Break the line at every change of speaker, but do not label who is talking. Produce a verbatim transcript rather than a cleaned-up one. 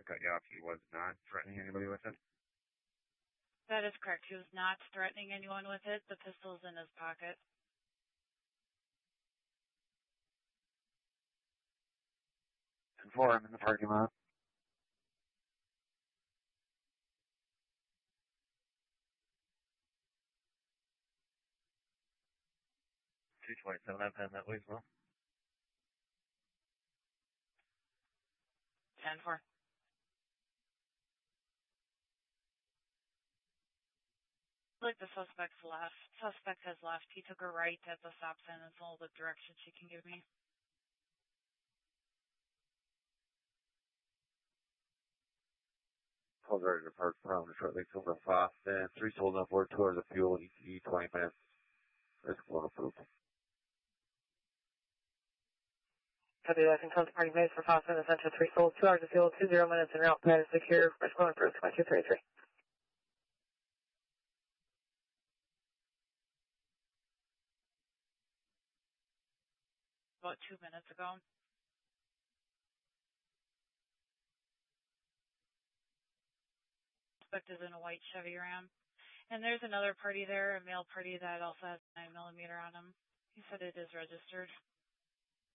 cut you off. He was not threatening anybody with it?
That is correct. He was not threatening anyone with it. The pistol's in his pocket.
ten four, I'm in the parking lot. two twenty-seven, I've had that way as well.
ten four. Like the suspect's left. Suspect has left. He took a right at the stop sign. That's all the direction she can give me.
Calls ready to park from shortly over Foss and three sold on board towards the fuel E T E twenty minutes. Risk flow approved.
Copy that. Control party made for Foss and Essential three sold, two hours of fuel, two zero minutes en route, pad is secure, risk flow approved, twenty-two thirty-three.
About two minutes ago. Suspect is in a white Chevy Ram. And there's another party there, a male party that also has nine millimeter on him. He said it is registered.